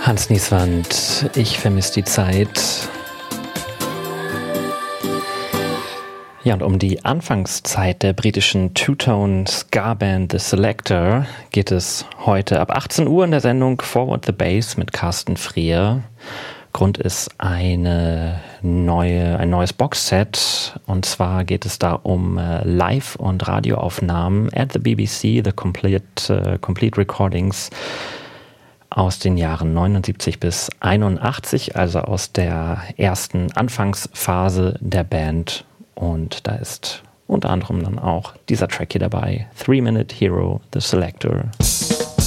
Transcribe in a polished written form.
Hans Nieswand, ich vermisse die Zeit. Ja, und um die Anfangszeit der britischen Two-Tone-Ska-Band The Selecter geht es heute ab 18 Uhr in der Sendung Forward the Bass mit Carsten Freer. Grund ist ein neues Boxset, und zwar geht es da um Live- und Radioaufnahmen at the BBC, the complete Recordings aus den Jahren 79 bis 81, also aus der ersten Anfangsphase der Band. Und da ist unter anderem dann auch dieser Track hier dabei, 3 Minute Hero, The Selector.